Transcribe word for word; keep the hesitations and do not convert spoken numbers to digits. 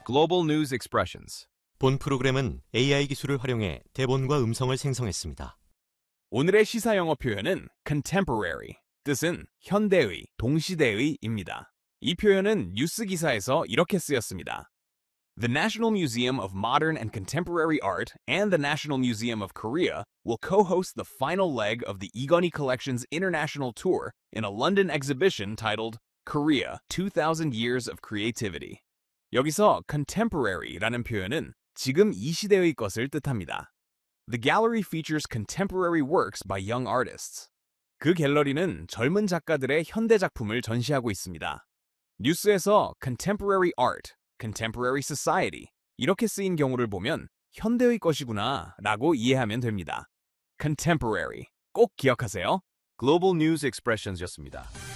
Global News Expressions. 본 프로그램은 에이아이 기술을 활용해 대본과 음성을 생성했습니다. 오늘의 시사 영어 표현은 contemporary, 뜻은 현대의, 동시대의입니다. 이 표현은 뉴스 기사에서 이렇게 쓰였습니다. The National Museum of Modern and Contemporary Art and the National Museum of Korea will co-host the final leg of the Igoni Collection's international tour in a London exhibition titled Korea, two thousand Years of Creativity. 여기서 contemporary라는 표현은 지금 이 시대의 것을 뜻합니다. The gallery features contemporary works by young artists. 그 갤러리는 젊은 작가들의 현대 작품을 전시하고 있습니다. 뉴스에서 contemporary art, contemporary society 이렇게 쓰인 경우를 보면 현대의 것이구나 라고 이해하면 됩니다. contemporary 꼭 기억하세요. Global News Expressions였습니다.